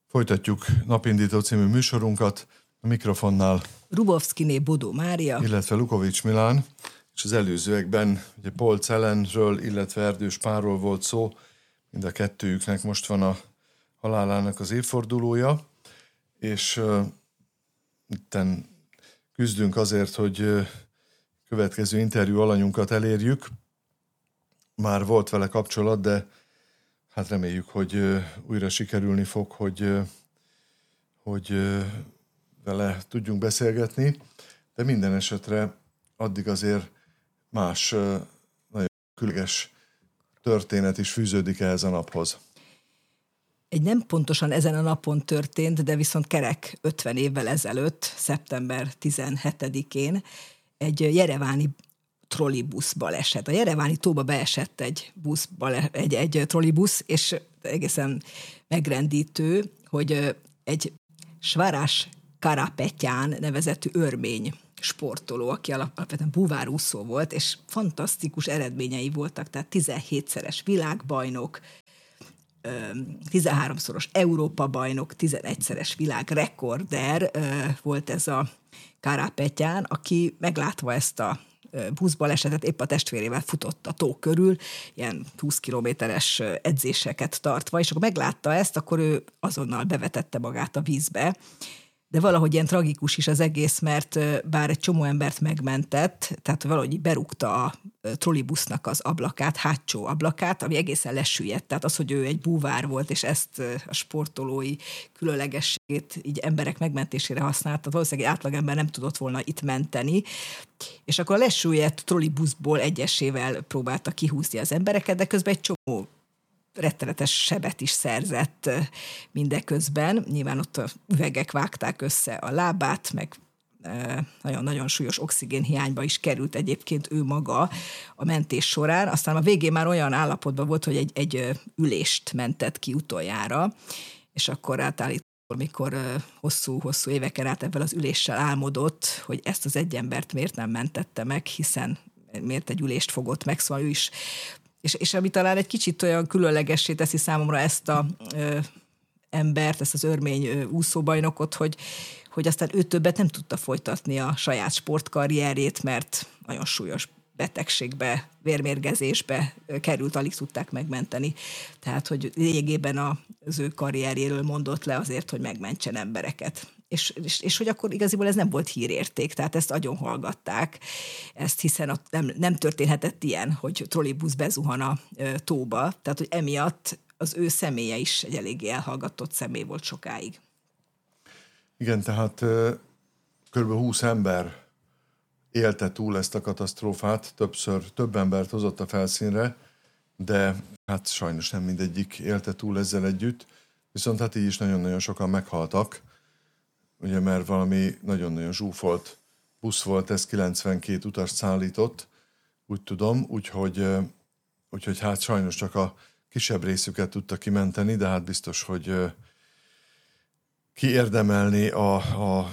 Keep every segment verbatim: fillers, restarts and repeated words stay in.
Folytatjuk Napindító című műsorunkat, a mikrofonnál Rubovszkiné Bodó Mária, illetve Lukovics Milán, és az előzőekben ugye Polcz Ellenről, illetve Erdős Pálról volt szó, mind a kettőjüknek most van a halálának az évfordulója, és uh, itten küzdünk azért, hogy uh, következő interjú alanyunkat elérjük. Már volt vele kapcsolat, de hát reméljük, hogy uh, újra sikerülni fog, hogy, uh, hogy uh, vele tudjunk beszélgetni, de minden esetre addig azért más uh, nagyon különleges történet is fűződik ehhez a naphoz. egy nem pontosan ezen a napon történt, de viszont kerek ötven évvel ezelőtt, szeptember tizenhetedikén egy jereváni trollibusz baleset. A jereváni tóba beesett egy, busz, bale, egy, egy trollibusz, és egészen megrendítő, hogy egy Svarás Karapetyan nevezetű örmény sportoló, aki alapvetően búvárúszó volt, és fantasztikus eredményei voltak, tehát tizenhétszeres világbajnok, tizenháromszoros Európa-bajnok, tizenegyszeres világrekorder volt ez a Karapetyan, aki meglátva ezt a buszbalesetet épp a testvérével futott a tó körül, ilyen húsz kilométeres edzéseket tartva, és akkor meglátta ezt, akkor ő azonnal bevetette magát a vízbe. De valahogy ilyen tragikus is az egész, mert bár egy csomó embert megmentett, tehát valahogy berúgta a trollibusznak az ablakát, hátsó ablakát, ami egészen lesüllyedt. Tehát az, hogy ő egy búvár volt, és ezt a sportolói különlegességét így emberek megmentésére használta, valószínűleg egy átlagember nem tudott volna itt menteni. És akkor a lesüllyedt trollibuszból egyesével próbálta kihúzni az embereket, de közben egy csomó rettenetes sebet is szerzett mindeközben. Nyilván ott a üvegek vágták össze a lábát, meg nagyon-nagyon súlyos oxigénhiányba is került egyébként ő maga a mentés során. Aztán a végén már olyan állapotban volt, hogy egy, egy ülést mentett ki utoljára, és akkor átállított, mikor hosszú-hosszú éveken át ebben az üléssel álmodott, hogy ezt az egy embert miért nem mentette meg, hiszen miért egy ülést fogott meg, szóval ő is. És, és ami talán egy kicsit olyan különlegessé teszi számomra ezt a ö, embert, ezt az örmény ö, úszóbajnokot, hogy, hogy aztán ő többet nem tudta folytatni a saját sportkarrierjét, mert nagyon súlyos betegségbe, vérmérgezésbe került, alig tudták megmenteni. Tehát, hogy lényegében az ő karrierjéről mondott le azért, hogy megmentsen embereket. És, és, és hogy akkor igaziból ez nem volt hírérték, tehát ezt agyon hallgatták, ezt, hiszen ott nem, nem történhetett ilyen, hogy trollibusz bezuhan a e, tóba, tehát hogy emiatt az ő személye is egy eléggé elhallgatott személy volt sokáig. Igen, tehát kb. húsz ember élte túl ezt a katasztrófát, többször több embert hozott a felszínre, de hát sajnos nem mindegyik élte túl ezzel együtt, viszont hát így is nagyon-nagyon sokan meghaltak, ugye, mert valami nagyon-nagyon zsúfolt busz volt, ez kilencvenkét utast szállított, úgy tudom, úgyhogy, úgyhogy hát sajnos csak a kisebb részüket tudta kimenteni, de hát biztos, hogy kiérdemelni a, a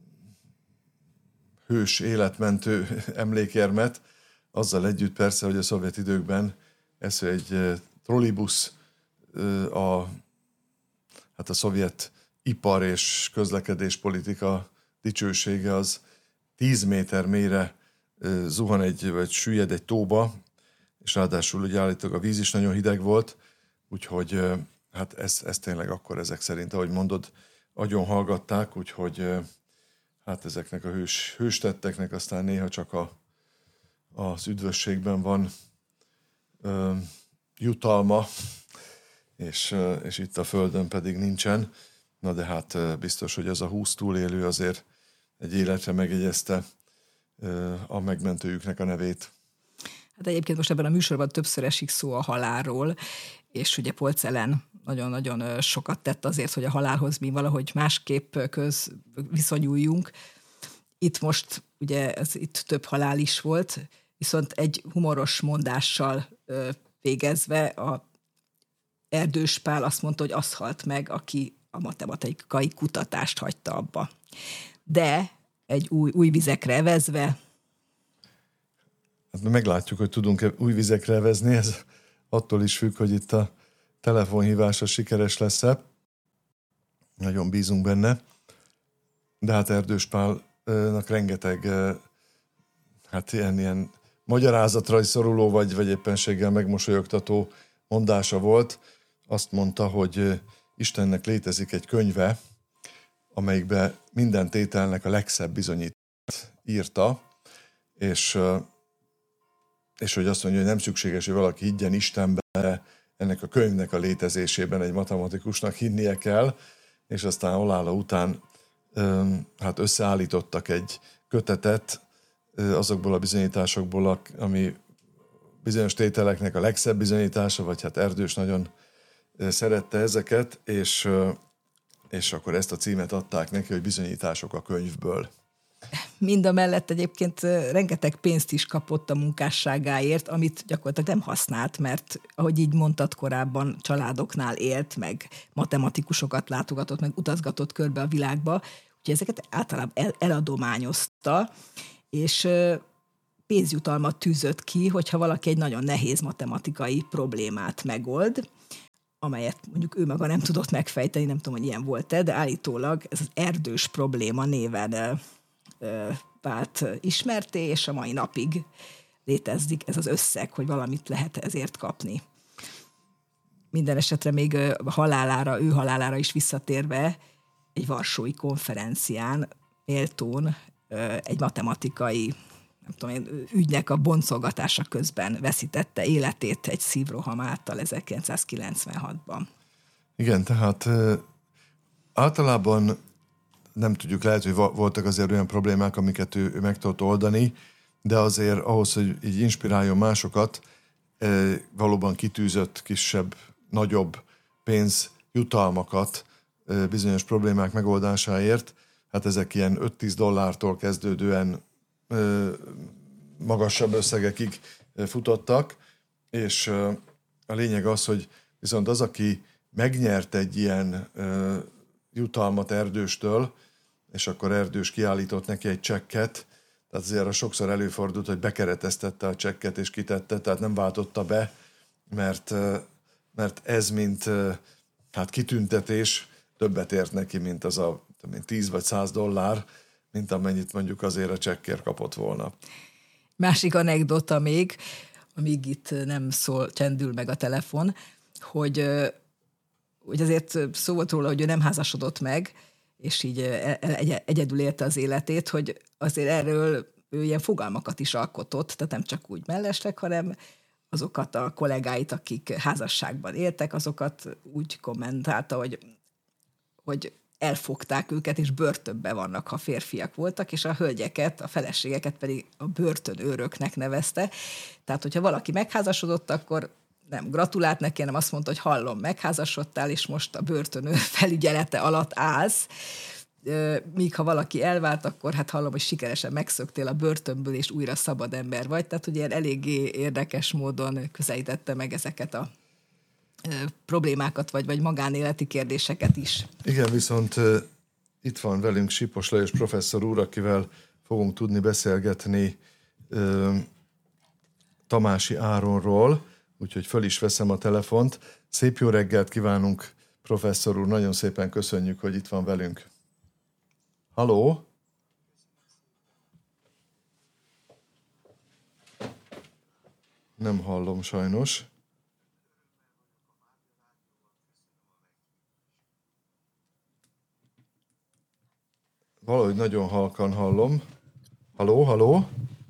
hős életmentő emlékérmet, azzal együtt persze, hogy a szovjet időkben ez egy trollibusz, a, hát a szovjet ipar és közlekedéspolitika dicsősége az tíz méter mélyre zuhan egy, vagy süllyed egy tóba, és ráadásul ugye állítólag a víz is nagyon hideg volt, úgyhogy hát ez, ez tényleg akkor ezek szerint, ahogy mondod, agyon hallgatták, úgyhogy hát ezeknek a hős, hőstetteknek aztán néha csak a, az üdvösségben van ö, jutalma, és, és itt a földön pedig nincsen. Na de hát biztos, hogy az a húsz túlélő azért egy életre megjegyezte a megmentőjüknek a nevét. Hát egyébként most ebben a műsorban többször esik szó a halálról, és ugye Polcz Ellen nagyon-nagyon sokat tett azért, hogy a halálhoz mi valahogy másképp köz viszonyuljunk. Itt most ugye ez, itt több halál is volt, viszont egy humoros mondással végezve a Erdős Pál azt mondta, hogy az halt meg, aki a matematikai kutatást hagyta abba. De egy új, új vizekre evezve. Hát meglátjuk, hogy tudunk-e új vizekre evezni, ez attól is függ, hogy itt a telefonhívása sikeres lesz-e. nagyon bízunk benne. De hát Erdős Pálnak rengeteg hát ilyen, ilyen magyarázatra is szoruló, vagy, vagy éppenséggel megmosolyogtató mondása volt. Azt mondta, hogy Istennek létezik egy könyve, amelyikben minden tételnek a legszebb bizonyítást írta, és, és hogy azt mondja, hogy nem szükséges, hogy valaki higgyen Istenbe, ennek a könyvnek a létezésében egy matematikusnak hinnie kell, és aztán halála után hát összeállítottak egy kötetet azokból a bizonyításokból, ami bizonyos tételeknek a legszebb bizonyítása, vagy hát Erdős nagyon szerette ezeket, és, és akkor ezt a címet adták neki, hogy bizonyítások a könyvből. Mind a mellett egyébként rengeteg pénzt is kapott a munkásságáért, amit gyakorlatilag nem használt, mert ahogy így mondtad korábban, családoknál élt, meg matematikusokat látogatott, meg utazgatott körbe a világba, úgyhogy ezeket általában el, eladományozta, és pénzjutalmat tűzött ki, hogyha valaki egy nagyon nehéz matematikai problémát megold, amelyet mondjuk ő maga nem tudott megfejteni, nem tudom, hogy ilyen volt-e, de állítólag ez az Erdős probléma néven vált ismerté, és a mai napig létezik ez az összeg, hogy valamit lehet ezért kapni. Minden esetre még halálára, ő halálára is visszatérve, egy varsói konferencián méltón egy matematikai nem tudom én, ügynek a boncolgatása közben veszítette életét egy szívroham által ezerkilencszázkilencvenhatban. Igen, tehát általában nem tudjuk, lehet, hogy voltak azért olyan problémák, amiket ő, ő meg tudott oldani, de azért ahhoz, hogy így inspiráljon másokat, valóban kitűzött kisebb, nagyobb pénzjutalmakat bizonyos problémák megoldásáért. Hát ezek ilyen öt-tíz dollártól kezdődően magasabb összegekig futottak, és a lényeg az, hogy viszont az, aki megnyert egy ilyen jutalmat Erdőstől, és akkor Erdős kiállított neki egy csekket, tehát azért sokszor előfordult, hogy bekereteztette a csekket és kitette, tehát nem váltotta be, mert, mert ez mint hát kitüntetés többet ért neki, mint az a mint tíz vagy száz dollár, mint amennyit mondjuk azért a csekkért kapott volna. Másik anekdota még, amíg itt nem szól, csendül meg a telefon, hogy, hogy azért szó volt róla, hogy ő nem házasodott meg, és így egyedül élte az életét, hogy azért erről ő ilyen fogalmakat is alkotott, tehát nem csak úgy mellesleg, hanem azokat a kollégáit, akik házasságban éltek, azokat úgy kommentálta, hogy, hogy elfogták őket, és börtönben vannak, ha férfiak voltak, és a hölgyeket, a feleségeket pedig a börtönőröknek nevezte. Tehát, hogyha valaki megházasodott, akkor nem gratulált neki, hanem azt mondta, hogy hallom, megházasodtál, és most a börtönőr felügyelete alatt állsz. Míg ha valaki elvált, akkor hát hallom, hogy sikeresen megszöktél a börtönből, és újra szabad ember vagy. Tehát, hogy ilyen eléggé érdekes módon közelítette meg ezeket a problémákat, vagy, vagy magánéleti kérdéseket is. Igen, viszont uh, itt van velünk Sipos Lajos professzor úr, akivel fogunk tudni beszélgetni uh, Tamási Áronról, úgyhogy föl is veszem a telefont. Szép jó reggelt kívánunk, professzor úr, nagyon szépen köszönjük, hogy itt van velünk. Halló? Nem hallom sajnos. Valahogy nagyon halkan hallom. Halló, halló?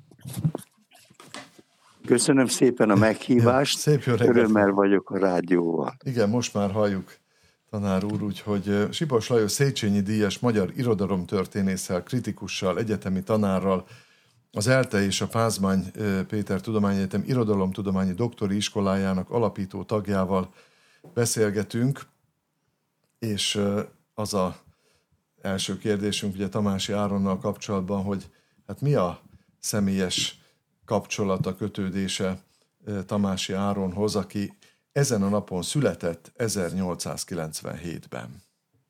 Köszönöm szépen a meghívást. Szép jó reggelt. Örömmel vagyok a rádióval. Igen, most már halljuk, tanár úr, úgyhogy Sipos Lajos Széchenyi díjas magyar irodalomtörténésszel, kritikussal, egyetemi tanárral, az ELTE és a Pázmány Péter Tudományegyetem Irodalomtudományi Doktori Iskolájának alapító tagjával beszélgetünk, és az a első kérdésünk ugye Tamási Áronnal kapcsolatban, hogy hát mi a személyes kapcsolata, kötődése Tamási Áronhoz, aki ezen a napon született ezernyolcszázkilencvenhétben.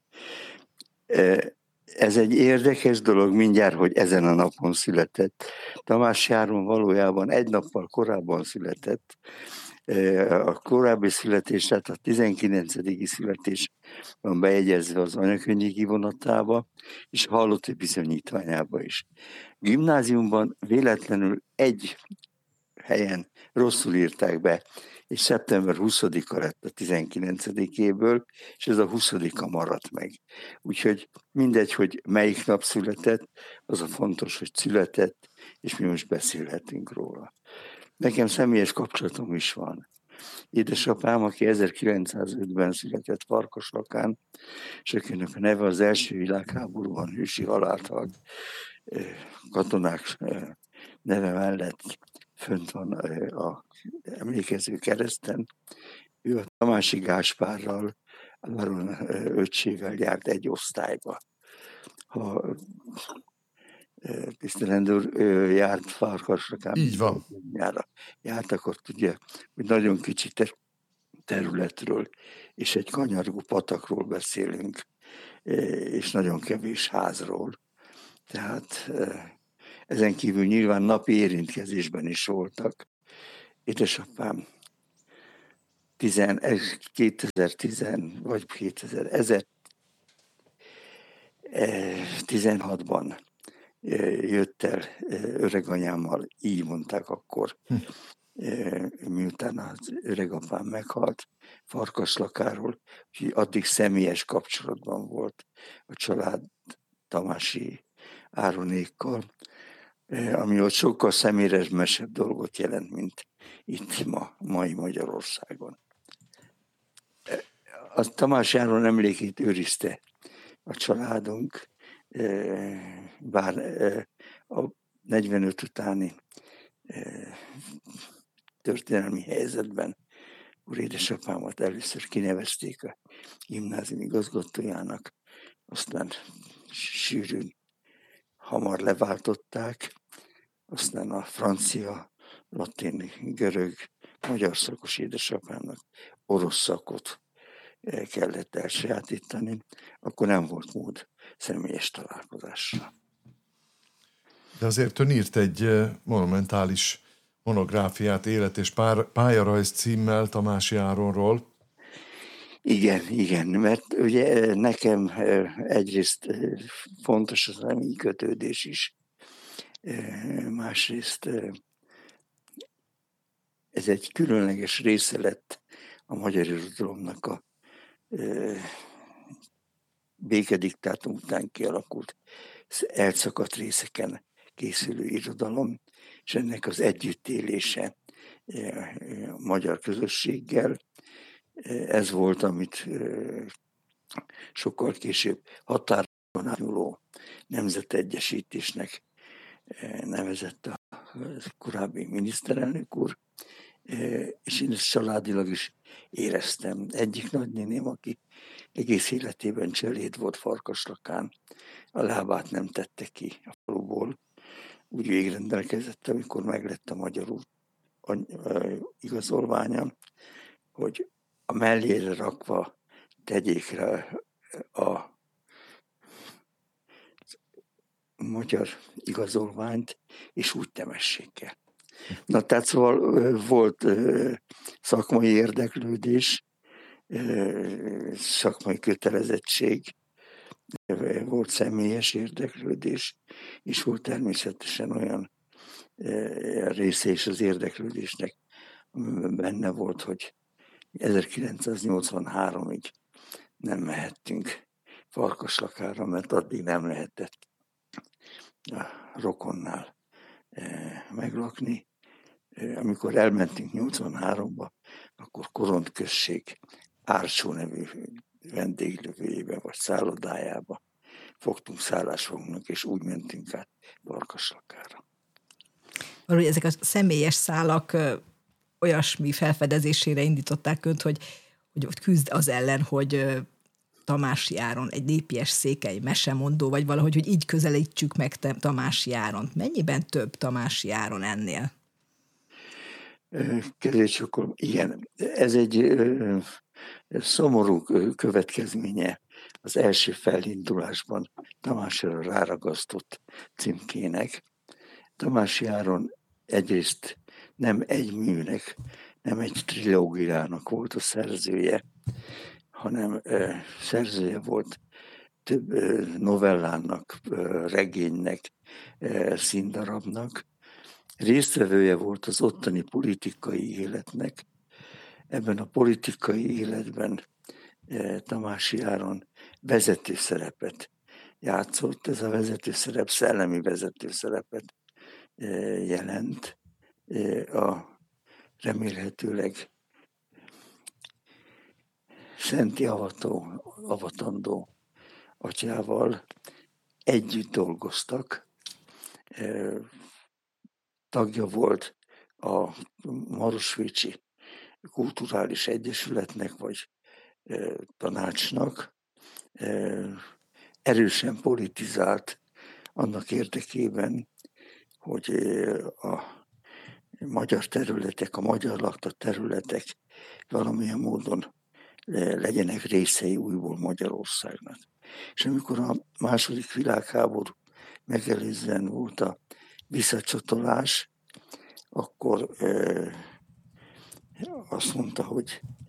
Ez egy érdekes dolog mindjárt, hogy ezen a napon született. Tamási Áron valójában egy nappal korábban született, A korábbi születés, tehát a tizenkilencediki születés van bejegyezve az anyakönyvi kivonatába, és a halotti bizonyítványába is. Gimnáziumban véletlenül egy helyen rosszul írták be, és szeptember huszadika lett a tizenkilencedikéből, és ez a huszadika maradt meg. Úgyhogy mindegy, hogy melyik nap született, az a fontos, hogy született, és mi most beszélhetünk róla. Nekem személyes kapcsolatom is van. Édesapám, aki ezerkilencszázötben született Farkaslakán, és akinek a neve az első világháborúban hősi halált halt, katonák neve mellett fönt van a emlékező kereszten. Ő a Tamási Gáspárral, a baron öccsével járt egy osztályba. Ha tisztelendő úr járt Farkaslakán, így van. Nyára járt, akkor tudja, hogy nagyon kicsi területről és egy kanyargó patakról beszélünk, és nagyon kevés házról. Tehát ezen kívül nyilván napi érintkezésben is voltak. Édesapám kétezer-tíz vagy kétezer-tizenhatban jött el öreganyámmal, így mondták akkor, hm. miután az öregapám meghalt Farkaslakáról, úgyhogy addig személyes kapcsolatban volt a család Tamási Áronékkal, ami ott sokkal személyesebb dolgot jelent, mint itt ma, mai Magyarországon. A Tamási Áron emlékét őrizte a családunk, bár a negyvenöt utáni történelmi helyzetben úr édesapámat először kinevezték a gimnázium igazgatójának, aztán sűrűn hamar leváltották, aztán a francia, latin, görög, magyar szakos édesapámnak orosz szakot kellett elsajátítani, akkor nem volt mód személyes találkozásra. De azért ön írt egy monumentális monográfiát, élet és pályarajz címmel Tamási Áronról. Igen, igen, mert ugye nekem egyrészt fontos az anyagi kötődés is, másrészt ez egy különleges része lett a magyar irodalomnak a békediktátum után kialakult elszakadt részeken készülő irodalom, és ennek az együttélése a magyar közösséggel. Ez volt, amit sokkal később határon átnyúló nemzetegyesítésnek nevezett a korábbi miniszterelnök úr, és én ezt családilag is éreztem. Egyik nagynéném, aki egész életében cseléd volt Farkaslakán, a lábát nem tette ki a faluból, úgy végrendelkezett, amikor meglett a magyar igazolványa, hogy a mellére rakva tegyék rá a magyar igazolványt, és úgy temessék el. Na, tehát szóval volt szakmai érdeklődés, szakmai kötelezettség, volt személyes érdeklődés, és volt természetesen olyan része is az érdeklődésnek, amiben benne volt, hogy ezerkilencszáznyolcvanháromig nem mehettünk Farkaslakára, mert addig nem lehetett a rokonnál meglakni. Amikor elmentünk nyolcvanháromba, akkor Koront község Árcsó nevű vendéglövőjébe vagy szállodájába fogtunk szállásfognak, és úgy mentünk át Farkaslakára. Valahogy ezek a személyes szálak olyasmi felfedezésére indították önt, hogy, hogy küzd az ellen, hogy Tamási Áron egy népies székely mesemondó, vagy valahogy, hogy így közelítsük meg Tamási Áront. Mennyiben több Tamási Áron ennél? Kedves, akkor igen, ez egy szomorú következménye az első felindulásban Tamásira ráragasztott címkének. Tamási Áron egyrészt nem egy műnek nem egy trilógiának volt a szerzője, hanem szerzője volt több novellának, regénynek, színdarabnak. Résztvevője volt az ottani politikai életnek. Ebben a politikai életben Tamási Áron vezető szerepet játszott. Ez a vezető szerep szellemi vezető szerepet jelent. A remélhetőleg szenti avató, avatandó atyával együtt dolgoztak. Tagja volt a Marosvécsi Kulturális Egyesületnek, vagy tanácsnak. Erősen politizált annak érdekében, hogy a magyar területek, a magyar lakta területek valamilyen módon legyenek részei újból Magyarországnak. És amikor a második világháború megelőzően volt a visszacsatolás, akkor azt mondta, hogy